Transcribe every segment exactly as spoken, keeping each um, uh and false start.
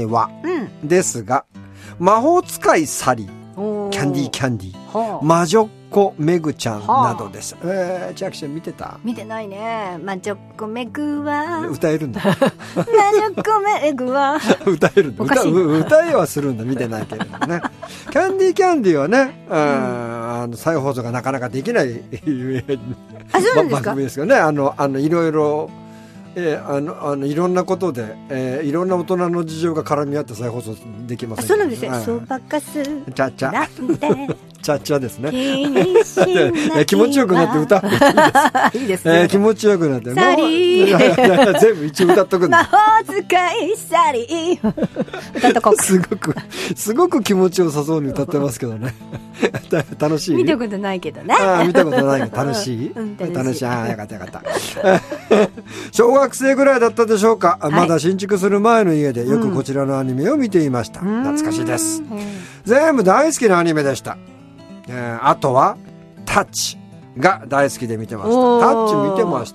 は、うん、ですが、魔法使いサリー、キャンディーキャンディー、魔女っ子メグちゃんなどです。えー、千秋ちゃん見てた？ 見てないね。魔女っ子メグは歌えるんだ。 魔女っ子メグは歌えるんだ。歌, 歌えはするんだ。見てないけれどもね。キャンディーキャンディーはね、うん、あの再放送がなかなかできないあ、そうなんですか？ 番組ですよね。あのあのいろいろ。えー、あのあのいろんなことで、えー、いろんな大人の事情が絡み合って再放送できません、ね、 そうなんですよ。そばかすチャチャチャチャですね。 気持ちよくなって歌ういいですね、 えー、気持ちよくなってサリー全部一応歌っとくんだ。 魔法使いサリー歌っとこう。 すごくすごく気持ちよさそうに歌ってますけどね。楽しい。 見たことないけどね。 あ見たことないけど楽しい、うん、楽しい。あよかったよかった小学生ぐらいだったでしょうか、はい、まだ新築する前の家でよくこちらのアニメを見ていました、うん、懐かしいです。全部大好きなアニメでした、えー、あとはタッチが大好きで見てました。タッチ見てました？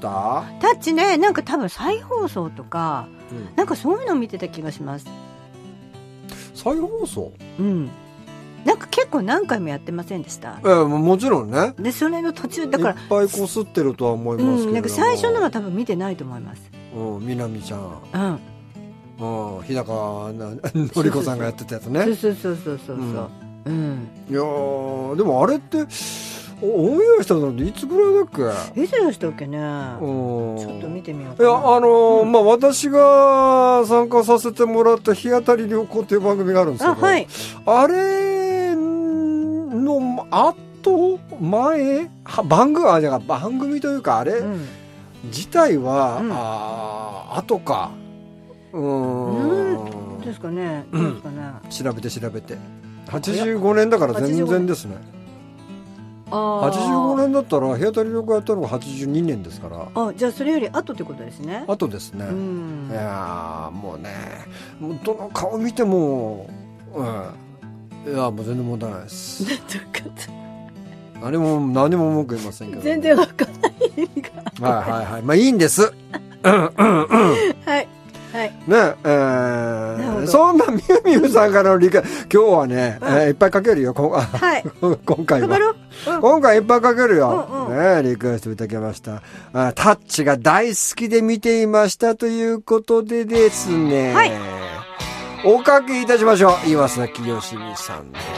タッチね、なんか多分再放送とか、うん、なんかそういうの見てた気がします。 再放送？ うん、なんか結構何回もやってませんでした？ えー、もちろんね。 でそれの途中だからいっぱいこすってるとは思いますけど、うん、 なんか最初のは多分見てないと思います。 うん、みなみちゃん、 うんうん、日高のり子さんがやってたやつね。 そうそうそうそうそうそう、うんうん、 いやでもあれってオンエアしたのっていつぐらいだっけ？ いつでしたっけね。ちょっと見てみようかな。 いやあのーうん、まあ私が参加させてもらった日当たり良好っていう番組があるんですけど、あ、はい、あれの後前番組あじゃあ番組というかあれ、うん、自体は、うん、あ後かうーんうんですかね。どうですかね、 うん、調べて調べてはちじゅうごねんだから全然ですね。はちじゅうごねんだったら日当たり良好やったのがはちじゅうにねんですから。 あ、じゃあそれより後ってことですね。 後ですね。いやもうねもうどの顔見ても、うん、いやもう全然問題ないです。何も何も文句言いませんけど、ね、 全然わかんない意味がはいはいはいまあいいんですうんうんうんはいはい、 ねえー、そんなみゆみゆさんからの理解今日はね、うんえー、いっぱいかけるよこ、はい、今回は、うん、今回いっぱいかけるよ、うんうんね、リクエストいただきましたあタッチが大好きで見ていましたということでですね、はい、おかけいたしましょう。岩崎よしみさんです。